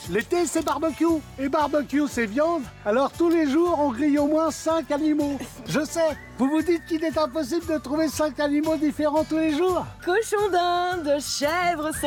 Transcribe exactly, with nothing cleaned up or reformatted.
L'été, c'est barbecue. Et barbecue, c'est viande. Alors tous les jours, on grille au moins cinq animaux. Je sais, vous vous dites qu'il est impossible de trouver cinq animaux différents tous les jours. Cochon d'Inde, chèvre,